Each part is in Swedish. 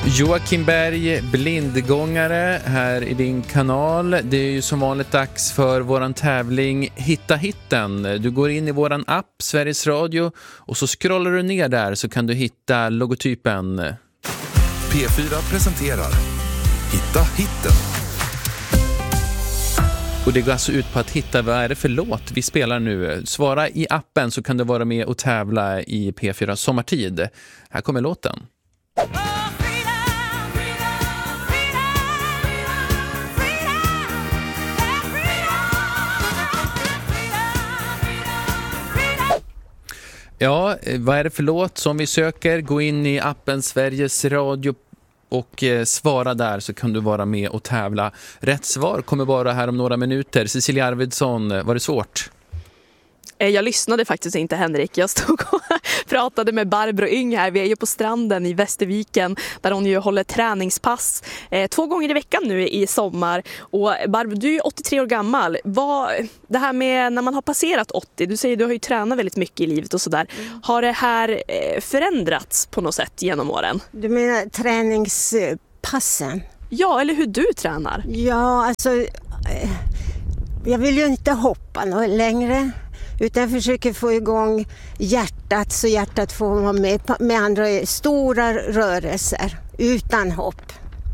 Joakim Berg, blindgångare här i din kanal. Det är ju som vanligt dags för våran tävling Hitta hitten. Du går in i våran app Sveriges Radio och så scrollar du ner där så kan du hitta logotypen. P4 presenterar Hitta hitten. Och det går alltså ut på att hitta vad är det för låt vi spelar nu. Svara i appen så kan du vara med och tävla i P4 sommartid. Här kommer låten. Ja, vad är det för låt som vi söker? Gå in i appen Sveriges Radio och svara där så kan du vara med och tävla. Rätt svar kommer vara här om några minuter. Cecilia Arvidsson, var det svårt? Jag lyssnade faktiskt inte, Henrik. Jag stod och pratade med Barbro Yng här. Vi är ju på stranden i Västerviken där hon ju håller träningspass 2 gånger i veckan nu i sommar. Och Barbro, du är 83 år gammal. Det här med när man har passerat 80, du säger du har ju tränat väldigt mycket i livet och sådär. Har det här förändrats på något sätt genom åren? Du menar träningspassen? Ja, eller hur du tränar? Ja, alltså jag vill ju inte hoppa något längre. Utan jag försöker få igång hjärtat så hjärtat får vara med andra stora rörelser utan hopp.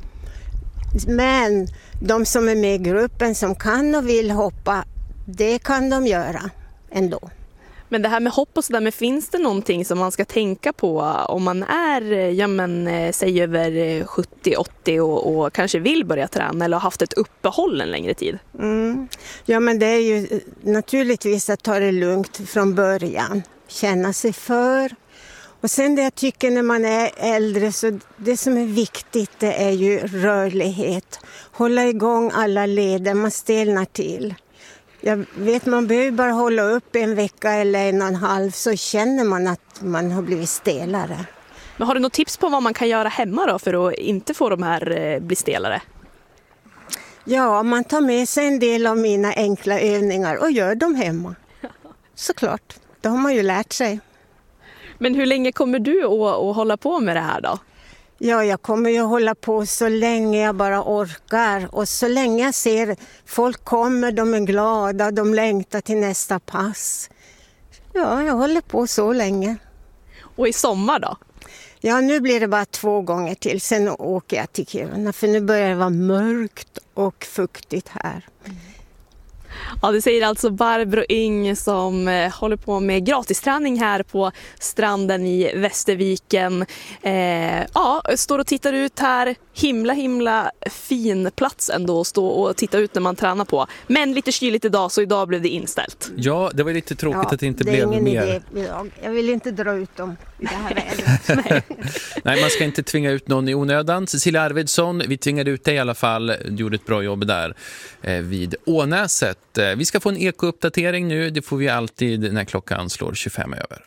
Men de som är med i gruppen som kan och vill hoppa, det kan de göra ändå. Men det här med hopp och sådär, men finns det någonting som man ska tänka på om man är, säg över 70-80 och kanske vill börja träna eller har haft ett uppehåll en längre tid? Ja, men det är ju naturligtvis att ta det lugnt från början. Känna sig för. Och sen det jag tycker när man är äldre, så det som är viktigt det är ju rörlighet. Hålla igång alla leder, man stelnar till. Jag vet, man behöver bara hålla upp en vecka eller 1,5 så känner man att man har blivit stelare. Men har du något tips på vad man kan göra hemma då för att inte få de här bli stelare? Ja, man tar med sig en del av mina enkla övningar och gör dem hemma. Såklart, det har man ju lärt sig. Men hur länge kommer du att hålla på med det här då? Ja, jag kommer ju hålla på så länge jag bara orkar. Och så länge jag ser folk kommer, de är glada, de längtar till nästa pass. Ja, jag håller på så länge. Och i sommar då? Ja, nu blir det bara 2 gånger till. Sen åker jag till Kiruna för nu börjar det vara mörkt och fuktigt här. Ja, det säger alltså Barbro Yng som håller på med gratisträning här på stranden i Västerviken. Står och tittar ut här. Himla fin plats ändå att stå och titta ut när man tränar på. Men lite kyligt idag, så idag blev det inställt. Ja, det var lite tråkigt att det inte det blev ingen mer. Idé. Jag vill inte dra ut dem i det här vädret. Nej, man ska inte tvinga ut någon i onödan. Cecilia Arvidsson, vi tvingade ut dig i alla fall. Du gjorde ett bra jobb där vid Ånäset. Vi ska få en ekouppdatering nu. Det får vi alltid när klockan slår 25 över.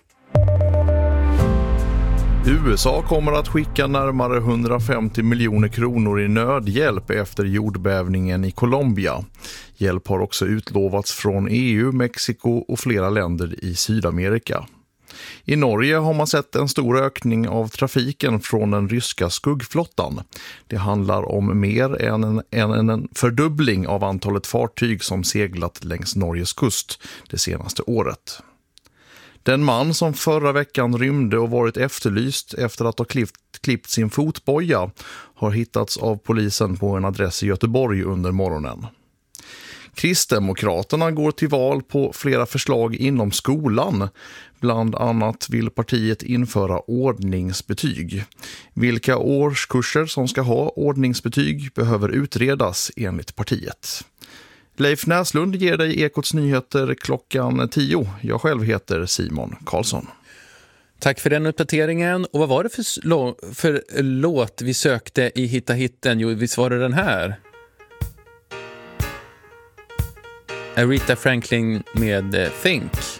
USA kommer att skicka närmare 150 miljoner kronor i nödhjälp efter jordbävningen i Colombia. Hjälp har också utlovats från EU, Mexiko och flera länder i Sydamerika. I Norge har man sett en stor ökning av trafiken från den ryska skuggflottan. Det handlar om mer än en fördubbling av antalet fartyg som seglat längs Norges kust det senaste året. Den man som förra veckan rymde och varit efterlyst efter att ha klippt sin fotboja har hittats av polisen på en adress i Göteborg under morgonen. Kristdemokraterna går till val på flera förslag inom skolan. Bland annat vill partiet införa ordningsbetyg. Vilka årskurser som ska ha ordningsbetyg behöver utredas enligt partiet. Leif Näslund ger dig Ekots nyheter klockan 10. Jag själv heter Simon Karlsson. Tack för den uppdateringen. Och vad var det för låt vi sökte i Hitta hitten? Jo, visst var det den här. Aretha Franklin med Think.